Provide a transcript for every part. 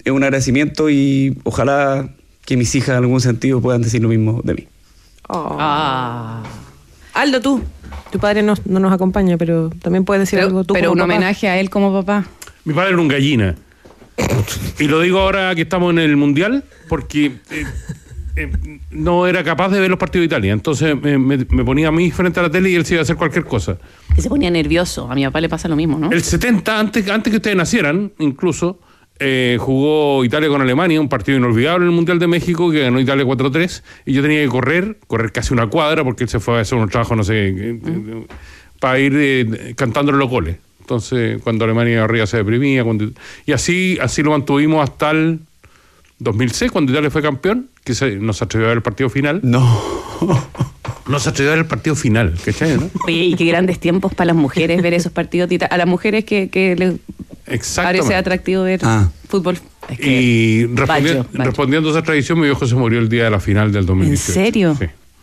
es un agradecimiento y ojalá que mis hijas en algún sentido puedan decir lo mismo de mí. Aldo, tú. Tu padre no nos acompaña, pero también puedes decir algo tú. Pero como un papá. homenaje a él como papá. Mi padre era un gallina. Y lo digo ahora que estamos en el Mundial, porque no era capaz de ver los partidos de Italia. Entonces me ponía a mí frente a la tele y él se iba a hacer cualquier cosa. Y se ponía nervioso. A mi papá le pasa lo mismo, ¿no? El 70, antes que ustedes nacieran, incluso, jugó Italia con Alemania, un partido inolvidable en el Mundial de México, que ganó Italia 4-3, y yo tenía que correr casi una cuadra, porque él se fue a hacer un trabajo, no sé, para ir cantándole los goles. Entonces, cuando Alemania arriba se deprimía, y así lo mantuvimos hasta el 2006, cuando Italia fue campeón, que nos atrevió a ver el partido final. No. Nos atrevió a ver el partido final, ¿cachai, no? Oye, y qué grandes tiempos para las mujeres ver esos partidos. A las mujeres que les parece atractivo ver fútbol. Es que y respondiendo a esa tradición, mi viejo se murió el día de la final del 2018. ¿En serio? Sí.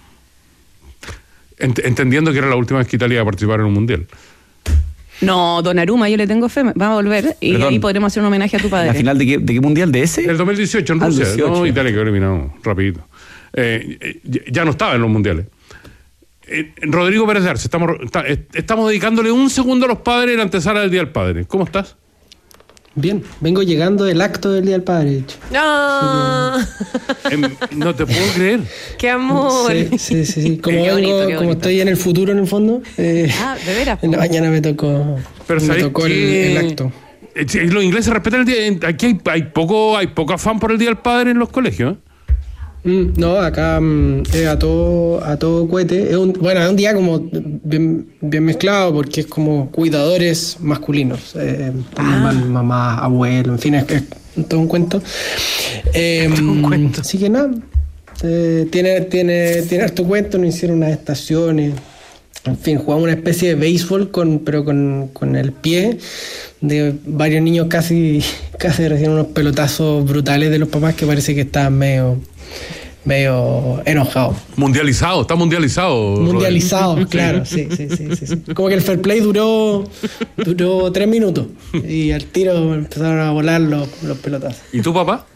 Entendiendo que era la última vez que Italia iba a participar en un mundial. No, Donnarumma, yo le tengo fe, va a volver y ahí podremos hacer un homenaje a tu padre. ¿La final de qué mundial? ¿De ese? El 2018 en Rusia, 18. No, Italia quedó eliminado rapidito. Ya no estaba en los mundiales. Rodrigo Pérez de Arce, estamos dedicándole un segundo a los padres en la antesala del Día del Padre. ¿Cómo estás? Bien, vengo llegando del acto del Día del Padre, de hecho. ¡No! No te puedo creer. ¡Qué amor! Sí. Como estoy en el futuro, en el fondo. ¿de veras? En la mañana me tocó el acto. Los ingleses respetan el día. Aquí hay poco afán por el Día del Padre en los colegios, ¿eh? No, acá es a todo cohete. Es un día como bien mezclado, porque es como cuidadores masculinos. Mamá, abuelo, en fin, es todo un cuento. Así que nada, tiene harto cuento. Nos hicieron unas estaciones. En fin, jugamos una especie de béisbol pero con el pie, de varios niños casi reciben unos pelotazos brutales de los papás que parece que estaban medio enojado. Está mundializado. Mundializado, claro, sí. Como que el fair play duró 3 minutos y al tiro empezaron a volar los pelotazos. ¿Y tu papá?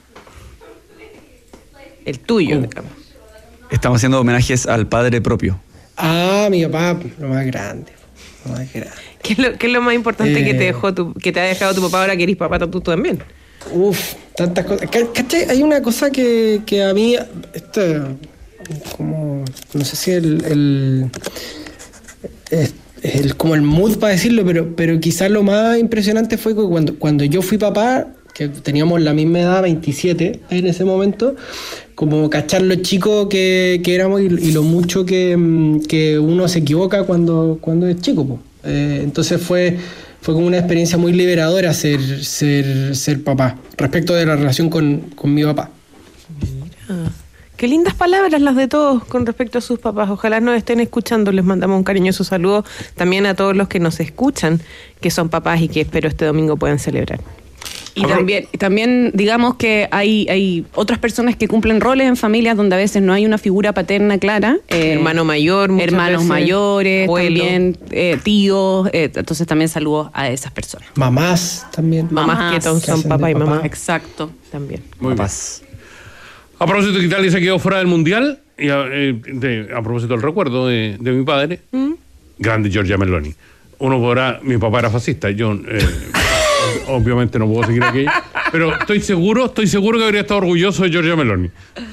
El tuyo, digamos. Estamos haciendo homenajes al padre propio. Mi papá, lo más grande. ¿Qué es lo más importante que te ha dejado tu papá ahora que eres papá tú también? Tantas cosas. ¿Cachai? Hay una cosa que a mí, como, no sé si como el mood para decirlo, pero quizás lo más impresionante fue que cuando yo fui papá, que teníamos la misma edad, 27 en ese momento, como cachar lo chico que éramos y lo mucho que uno se equivoca cuando es chico, po. Entonces fue como una experiencia muy liberadora ser papá, respecto de la relación con mi papá. Mira, qué lindas palabras las de todos con respecto a sus papás. Ojalá nos estén escuchando. Les mandamos un cariñoso saludo también a todos los que nos escuchan, que son papás y que espero este domingo puedan celebrar. Y también digamos que hay otras personas que cumplen roles en familias donde a veces no hay una figura paterna clara. Hermano mayor, hermanos mayores, abuelo. También tíos. Entonces también saludos a esas personas. Mamás también. Mamás que son papá y mamá. Exacto. También. Muy bien. A propósito de que Italia se quedó fuera del Mundial, y a propósito del recuerdo de mi padre, grande Giorgia Meloni. Mi papá era fascista, yo... obviamente no puedo seguir aquí, pero estoy seguro que habría estado orgulloso de Giorgia Meloni.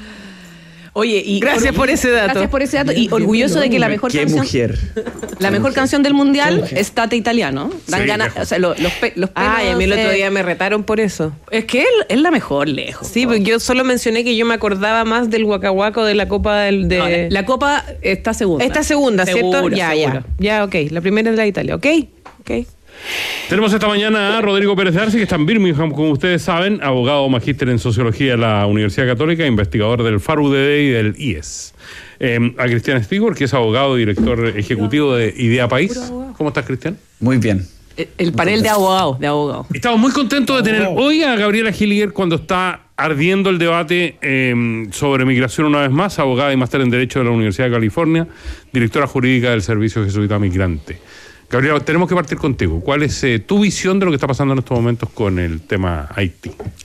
Oye, y gracias por ese dato. Y orgulloso de que la mejor canción. Mujer. La mejor canción del mundial es Tate Italiano. Dan ganas, o sea, los pelos. Ay, a mí el otro día me retaron por eso. Es que es la mejor, lejos. Sí, porque yo solo mencioné que yo me acordaba más del Waka Waka o de la Copa No, la Copa está segunda. Esta segunda, ¿cierto? Seguro, Ya, seguro. ya, ok. La primera es la de Italia, ok. Tenemos esta mañana a Rodrigo Pérez de Arce, que está en Birmingham, como ustedes saben, abogado magíster en Sociología de la Universidad Católica, investigador del FAR-UDD y del IES. A Cristian Stigor, que es abogado y director ejecutivo de Idea País. ¿Cómo estás, Cristian? Muy bien. El panel de abogados. Estamos muy contentos de tener hoy a Gabriela Hilliger cuando está ardiendo el debate sobre migración una vez más, abogada y máster en Derecho de la Universidad de California, directora jurídica del Servicio Jesuita Migrante. Gabriela, tenemos que partir contigo. ¿Cuál es tu visión de lo que está pasando en estos momentos con el tema Haití?